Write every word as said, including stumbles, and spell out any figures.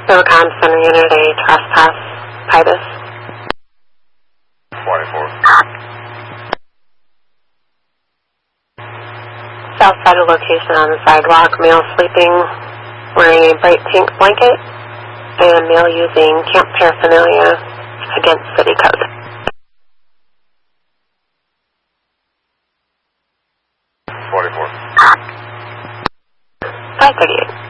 Silvercom Center Unit A, trespass, Titus. twenty-four. South side of location on the sidewalk, male sleeping, wearing a bright pink blanket, and male using camp paraphernalia against city code. twenty-four. five thirty-eight.